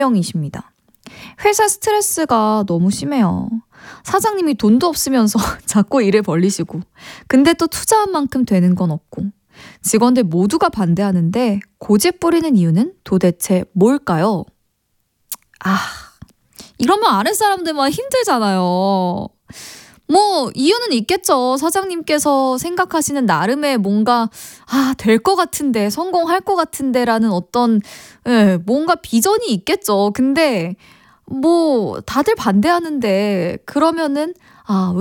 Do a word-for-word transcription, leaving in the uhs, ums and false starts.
명이십니다. 회사 스트레스가 너무 심해요. 사장님이 돈도 없으면서 자꾸 일을 벌리시고 근데 또 투자한 만큼 되는 건 없고 직원들 모두가 반대하는데 고집 부리는 이유는 도대체 뭘까요? 아, 이러면 아랫사람들만 힘들잖아요. 뭐 이유는 있겠죠. 사장님께서 생각하시는 나름의 뭔가 아, 될 것 같은데 성공할 것 같은데라는 어떤 예, 뭔가 비전이 있겠죠. 근데 뭐 다들 반대하는데 그러면은 아